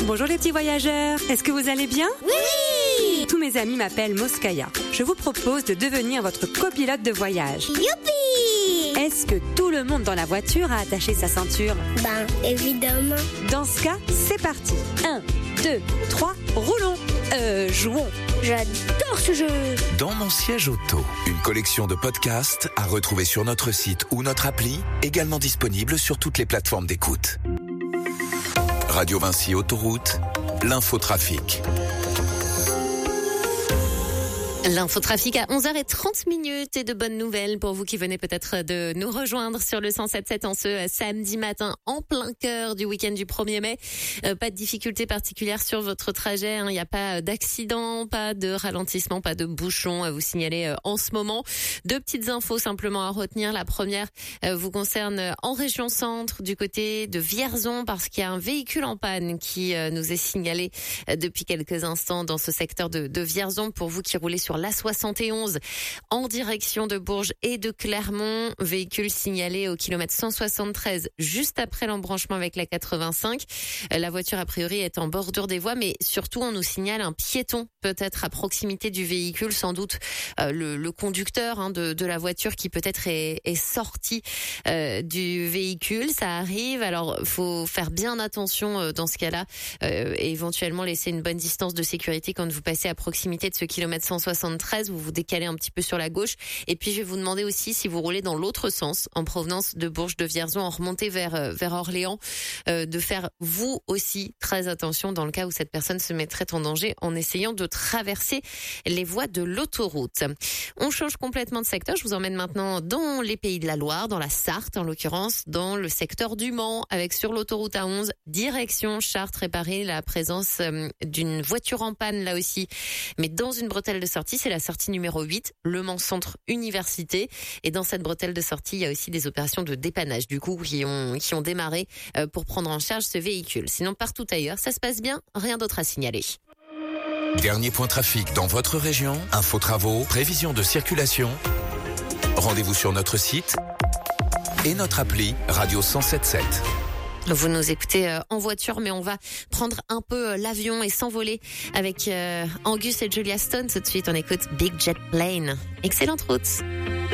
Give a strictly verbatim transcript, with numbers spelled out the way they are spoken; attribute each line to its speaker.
Speaker 1: Bonjour les petits voyageurs, est-ce que vous allez bien ?
Speaker 2: Oui!
Speaker 1: Tous mes amis m'appellent Moskaya. Je vous propose de devenir votre copilote de voyage.
Speaker 2: Youpi!
Speaker 1: Est-ce que tout le monde dans la voiture a attaché sa ceinture ?
Speaker 2: Ben, évidemment.
Speaker 1: Dans ce cas, c'est parti. un, deux, trois, roulons. Euh, jouons.
Speaker 2: J'adore ce jeu.
Speaker 3: Dans mon siège auto, une collection de podcasts à retrouver sur notre site ou notre appli, également disponible sur toutes les plateformes d'écoute. Radio Vinci Autoroute, l'infotrafic.
Speaker 4: L'infotrafic à onze heures trente minutes et de bonnes nouvelles pour vous qui venez peut-être de nous rejoindre sur le cent sept virgule sept en ce samedi matin en plein cœur du week-end du premier mai. Euh, pas de difficultés particulières sur votre trajet, hein. Il n'y a pas d'accident, pas de ralentissement, pas de bouchon à vous signaler euh, en ce moment. Deux petites infos simplement à retenir. La première euh, vous concerne en région centre du côté de Vierzon parce qu'il y a un véhicule en panne qui euh, nous est signalé euh, depuis quelques instants dans ce secteur de, de Vierzon. Pour vous qui roulez sur l'A soixante et onze en direction de Bourges et de Clermont. Véhicule signalé au kilomètre cent soixante-treize juste après l'embranchement avec la quatre-vingt-cinq. La voiture a priori est en bordure des voies, mais surtout on nous signale un piéton peut-être à proximité du véhicule, sans doute euh, le, le conducteur hein, de, de la voiture qui peut-être est, est sorti euh, du véhicule. Ça arrive, alors faut faire bien attention euh, dans ce cas-là euh, et éventuellement laisser une bonne distance de sécurité quand vous passez à proximité de ce kilomètre cent soixante-treize. Vous vous décalez un petit peu sur la gauche. Et puis je vais vous demander aussi si vous roulez dans l'autre sens, en provenance de Bourges de Vierzon, en remontée vers euh, vers Orléans, euh, de faire vous aussi très attention dans le cas où cette personne se mettrait en danger en essayant de traverser les voies de l'autoroute. On change complètement de secteur. Je vous emmène maintenant dans les Pays de la Loire, dans la Sarthe en l'occurrence, dans le secteur du Mans, avec sur l'autoroute A onze, direction Chartres, réparer la présence euh, d'une voiture en panne là aussi, mais dans une bretelle de sortie, c'est la sortie numéro huit, Le Mans Centre Université. Et dans cette bretelle de sortie, il y a aussi des opérations de dépannage, du coup, qui ont, qui ont démarré euh, pour prendre en charge ce véhicule. Sinon, partout ailleurs, ça se passe bien, rien d'autre à signaler.
Speaker 3: Dernier point trafic dans votre région, info travaux, prévision de circulation. Rendez-vous sur notre site et notre appli Radio cent sept virgule sept.
Speaker 4: Vous nous écoutez en voiture, mais on va prendre un peu l'avion et s'envoler avec Angus et Julia Stone. Tout de suite, on écoute Big Jet Plane. Excellente route.